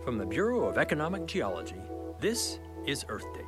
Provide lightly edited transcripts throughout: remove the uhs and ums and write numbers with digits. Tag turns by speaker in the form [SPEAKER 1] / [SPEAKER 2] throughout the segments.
[SPEAKER 1] From the Bureau of Economic Geology, this is Earth Date.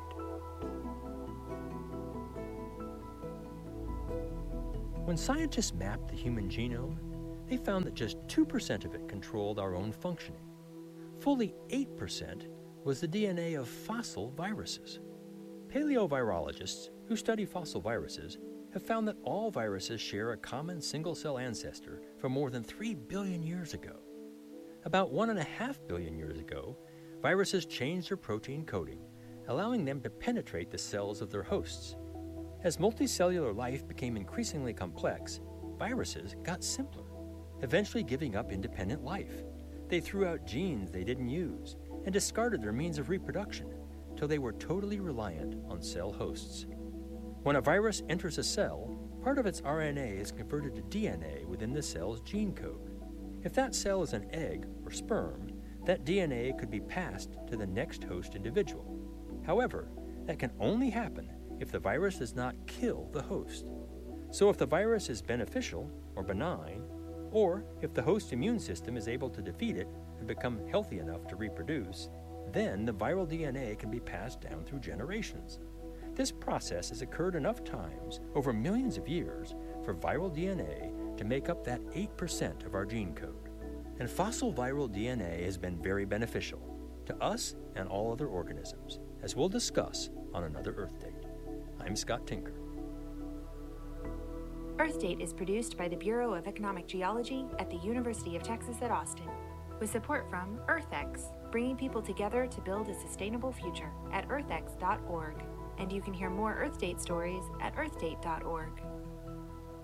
[SPEAKER 1] When scientists mapped the human genome, they found that just 2% of it controlled our own functioning. Fully 8% was the DNA of fossil viruses. Paleovirologists who study fossil viruses have found that all viruses share a common single-cell ancestor from more than 3 billion years ago. About 1.5 billion years ago, viruses changed their protein coding, allowing them to penetrate the cells of their hosts. As multicellular life became increasingly complex, viruses got simpler, eventually giving up independent life. They threw out genes they didn't use and discarded their means of reproduction till they were totally reliant on cell hosts. When a virus enters a cell, part of its RNA is converted to DNA within the cell's gene code. If that cell is an egg or sperm, that DNA could be passed to the next host individual. However, that can only happen if the virus does not kill the host. So if the virus is beneficial or benign, or if the host immune system is able to defeat it and become healthy enough to reproduce, then the viral DNA can be passed down through generations. This process has occurred enough times over millions of years for viral DNA to make up that 8% of our gene code. And fossil viral DNA has been very beneficial to us and all other organisms, as we'll discuss on another Earth Date. I'm Scott Tinker.
[SPEAKER 2] Earth Date is produced by the Bureau of Economic Geology at the University of Texas at Austin, with support from EarthX, bringing people together to build a sustainable future at earthx.org. And you can hear more Earth Date stories at earthdate.org.